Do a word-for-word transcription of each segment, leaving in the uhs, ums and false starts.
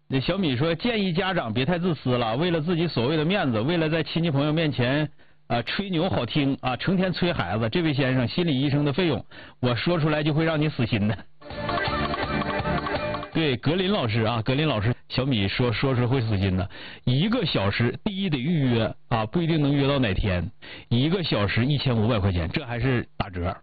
那小米说，建议家长别太自私了，为了自己所谓的面子，为了在亲戚朋友面前啊、呃、吹牛好听啊，成天催孩子。这位先生，心理医生的费用，我说出来就会让你死心的。对，格林老师啊，格林老师，小米说说是会死心的。一个小时，第一得预约啊，不一定能约到哪天。一个小时一千五百块钱，这还是打折。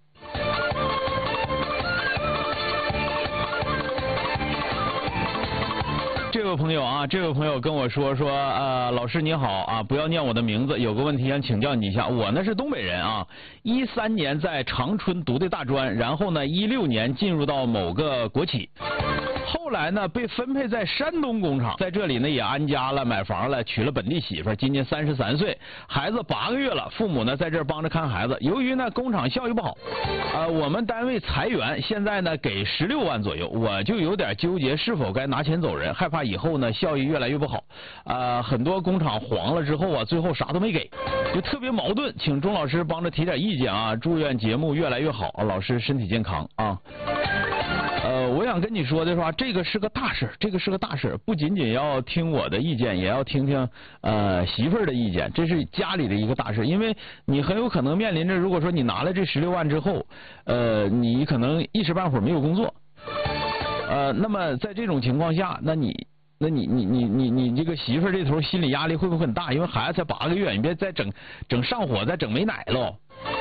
这位朋友啊，这位朋友跟我说说，呃，老师你好啊，不要念我的名字，有个问题想请教你一下。我呢是东北人啊，一三年在长春读的大专，然后呢一六年进入到某个国企。后来呢，被分配在山东工厂，在这里呢也安家了，买房了，娶了本地媳妇，今年三十三岁，孩子八个月了，父母呢在这儿帮着看孩子。由于呢工厂效益不好，呃，我们单位裁员，现在呢给十六万左右，我就有点纠结是否该拿钱走人，害怕以后呢效益越来越不好。呃，很多工厂黄了之后啊，最后啥都没给，就特别矛盾，请钟老师帮着提点意见啊！祝愿节目越来越好，老师身体健康啊！呃，我想跟你说的话，这个是个大事，这个是个大事，不仅仅要听我的意见，也要听听呃媳妇儿的意见，这是家里的一个大事，因为你很有可能面临着，如果说你拿了这十六万之后，呃，你可能一时半会儿没有工作，呃，那么在这种情况下，那你。那你你你你你这个媳妇儿这头心理压力会不会很大？因为孩子才八个月，你别再整整上火，再整没奶喽。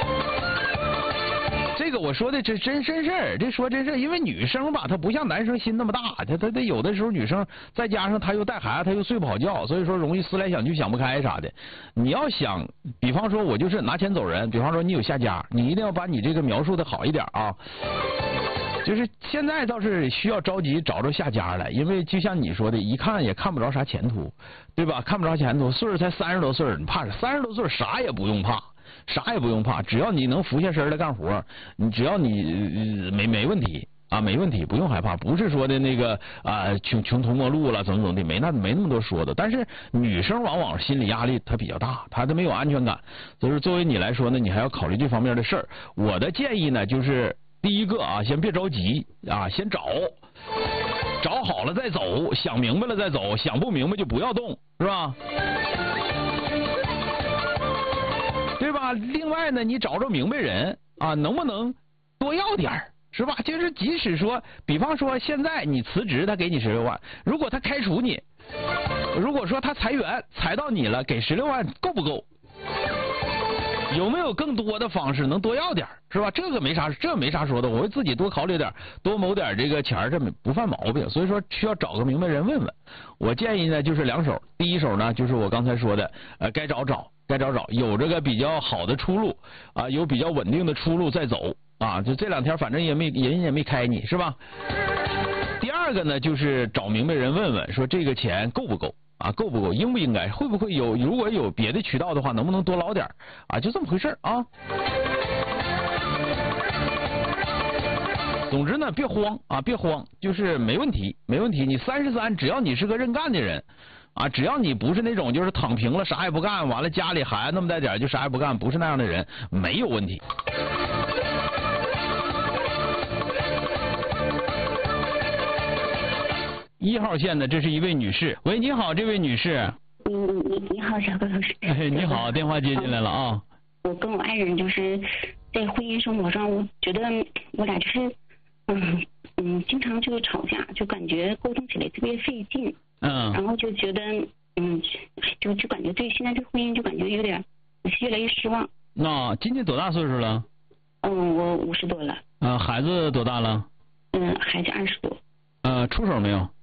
这个我说的这真真事儿，这说真事儿，因为女生吧，她不像男生心那么大，她她她有的时候女生再加上她又带孩子，她又睡不好觉，所以说容易思来想去想不开啥的。你要想，比方说我就是拿钱走人，比方说你有下家，你一定要把你这个描述的好一点啊。就是现在倒是需要着急找着下家来，因为就像你说的，一看也看不着啥前途，对吧？看不着前途，岁数才三十多岁，你怕啥？三十多岁啥也不用怕，啥也不用怕，只要你能浮下身来干活，你只要你、呃、没没问题啊，没问题，不用害怕。不是说的那个啊穷穷途末路了，怎么怎么的，没那没那么多说的。但是女生往往心理压力她比较大，她都没有安全感，所以说作为你来说呢，你还要考虑这方面的事儿。我的建议呢就是。第一个啊，先别着急啊，先找，找好了再走，想明白了再走，想不明白就不要动，是吧？对吧？另外呢，你找着明白人啊，能不能多要点儿，是吧？就是即使说，比方说现在你辞职，他给你十六万，如果他开除你，如果说他裁员裁到你了，给十六万够不够？有没有更多的方式能多要点，是吧？这个没啥，这没啥说的，我会自己多考虑点，多谋点这个钱，这不犯毛病。所以说需要找个明白人问问。我建议呢就是两手，第一手呢就是我刚才说的，呃，该找找，该找找，有这个比较好的出路啊，有比较稳定的出路再走啊。就这两天反正也没人也没开你，是吧？第二个呢就是找明白人问问，说这个钱够不够。啊，够不够？应不应该？会不会有？如果有别的渠道的话，能不能多捞点啊？就这么回事啊。总之呢，别慌啊，别慌，就是没问题，没问题。你三十三，只要你是个认干的人啊，只要你不是那种就是躺平了啥也不干，完了家里孩子那么带点就啥也不干，不是那样的人，没有问题。一号线的，这是一位女士。喂，你好，这位女士。 嗯，你你好，小高老师。 哎，你好，电话接进来了啊。 我跟我爱人就是在婚姻生活上，我觉得我俩就是嗯嗯，经常就吵架，就感觉沟通起来特别费劲。 嗯。 然后就觉得嗯，就就感觉对现在这婚姻就感觉有点越来越失望。 那今年多大岁数了？ 嗯，我五十多了。 啊，孩子多大了？ 嗯，孩子二十多。 呃，出手没有？